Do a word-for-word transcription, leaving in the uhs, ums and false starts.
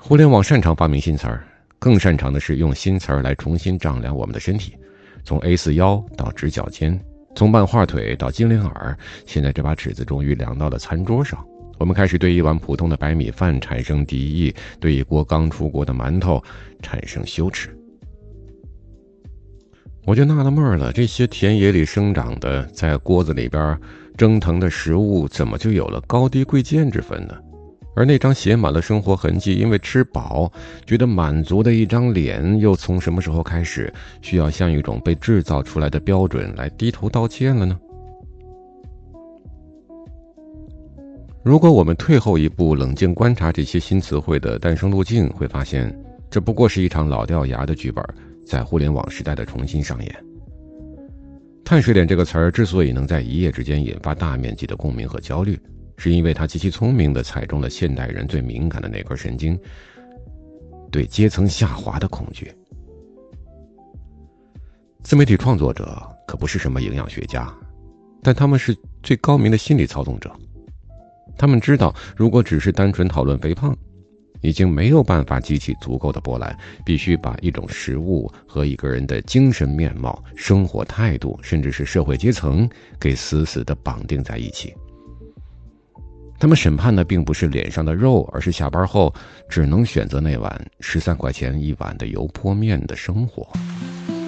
互联网擅长发明新词儿，更擅长的是用新词儿来重新丈量我们的身体，从 A 四 腰到直角肩，从漫画腿到金铃耳，现在这把尺子终于量到了餐桌上。我们开始对一碗普通的白米饭产生敌意，对一锅刚出锅的馒头产生羞耻。我就纳了闷了，这些田野里生长的在锅子里边蒸腾的食物，怎么就有了高低贵贱之分呢？而那张写满了生活痕迹，因为吃饱觉得满足的一张脸，又从什么时候开始需要像一种被制造出来的标准来低头道歉了呢？如果我们退后一步，冷静观察这些新词汇的诞生路径，会发现这不过是一场老掉牙的剧本，在互联网时代的重新上演。碳水脸这个词儿之所以能在一夜之间引发大面积的共鸣和焦虑，是因为它极其聪明地踩中了现代人最敏感的那根神经，对阶层下滑的恐惧。自媒体创作者可不是什么营养学家，但他们是最高明的心理操纵者。他们知道，如果只是单纯讨论肥胖，已经没有办法激起足够的波澜，必须把一种食物和一个人的精神面貌、生活态度，甚至是社会阶层给死死地绑定在一起。他们审判的并不是脸上的肉，而是下班后只能选择那碗十三块钱一碗的油泼面的生活。